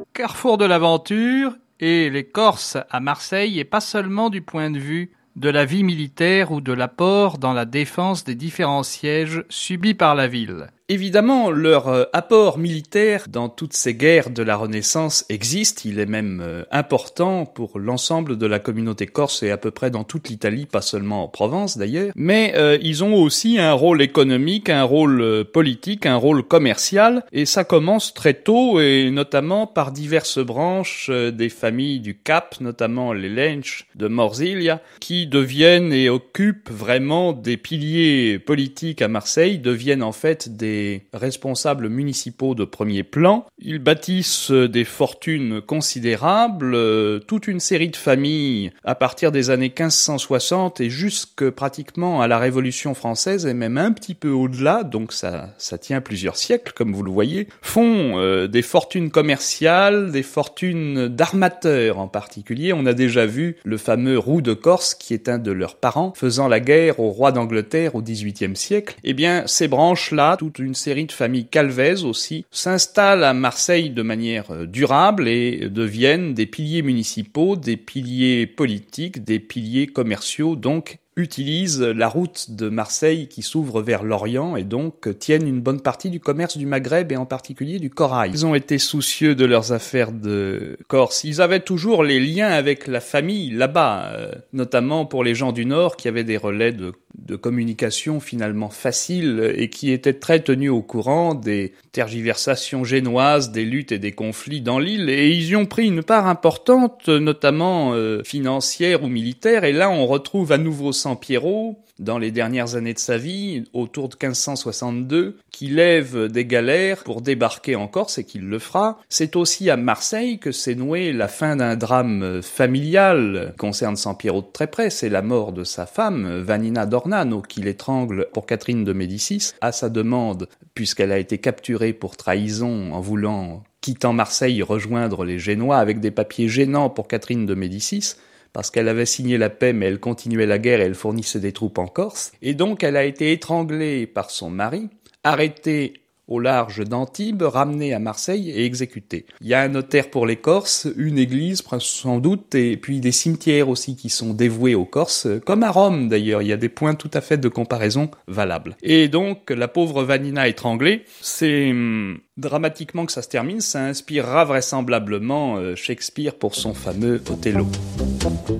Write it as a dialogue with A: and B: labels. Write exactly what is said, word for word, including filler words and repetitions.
A: carrefour de l'aventure, et les Corses à Marseille, et pas seulement du point de vue de la vie militaire ou de l'apport dans la défense des différents sièges subis par la ville. Évidemment, leur euh, apport militaire dans toutes ces guerres de la Renaissance existe, il est même euh, important pour l'ensemble de la communauté corse et à peu près dans toute l'Italie, pas seulement en Provence d'ailleurs, mais euh, ils ont aussi un rôle économique, un rôle euh, politique, un rôle commercial, et ça commence très tôt, et notamment par diverses branches euh, des familles du Cap, notamment les Lench de Morsiglia, qui deviennent et occupent vraiment des piliers politiques à Marseille, deviennent en fait des responsables municipaux de premier plan. Ils bâtissent des fortunes considérables, euh, toute une série de familles à partir des années quinze cent soixante et jusque pratiquement à la Révolution française et même un petit peu au-delà, donc ça, ça tient plusieurs siècles comme vous le voyez, font euh, des fortunes commerciales, des fortunes d'armateurs en particulier. On a déjà vu le fameux Roux de Corse qui est un de leurs parents faisant la guerre au roi d'Angleterre au dix-huitième siècle. Eh bien, ces branches-là, toute une série de familles calvaises aussi, s'installent à Marseille de manière durable et deviennent des piliers municipaux, des piliers politiques, des piliers commerciaux, donc utilisent la route de Marseille qui s'ouvre vers l'Orient et donc tiennent une bonne partie du commerce du Maghreb et en particulier du corail. Ils ont été soucieux de leurs affaires de Corse. Ils avaient toujours les liens avec la famille là-bas, euh, notamment pour les gens du Nord qui avaient des relais de, de communication finalement faciles et qui étaient très tenus au courant des tergiversations génoises, des luttes et des conflits dans l'île, et ils y ont pris une part importante, notamment euh, financière ou militaire, et là on retrouve à nouveau Sampiero, dans les dernières années de sa vie, autour de quinze cent soixante-deux, qui lève des galères pour débarquer en Corse et qu'il le fera. C'est aussi à Marseille que s'est nouée la fin d'un drame familial qui concerne Sampiero de très près. C'est la mort de sa femme, Vanina d'Ornano, qu'il étrangle pour Catherine de Médicis, à sa demande, puisqu'elle a été capturée pour trahison en voulant, quittant Marseille, rejoindre les Génois avec des papiers gênants pour Catherine de Médicis, parce qu'elle avait signé la paix, mais elle continuait la guerre et elle fournissait des troupes en Corse. Et donc, elle a été étranglée par son mari, arrêtée au large d'Antibes, ramenée à Marseille et exécutée. Il y a un notaire pour les Corses, une église sans doute, et puis des cimetières aussi qui sont dévoués aux Corses, comme à Rome d'ailleurs. Il y a des points tout à fait de comparaison valables. Et donc, la pauvre Vanina étranglée, c'est hum, dramatiquement que ça se termine, ça inspirera vraisemblablement euh, Shakespeare pour son fameux Othello.